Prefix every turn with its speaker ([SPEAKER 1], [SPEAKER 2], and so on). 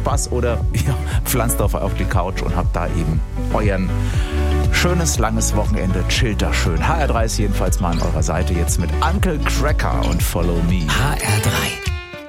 [SPEAKER 1] Spaß oder ihr pflanzt auf die Couch und habt da eben euren schönes, langes Wochenende. Chillt da schön. HR3 ist jedenfalls mal an eurer Seite jetzt mit Uncle Cracker und Follow Me.
[SPEAKER 2] HR3.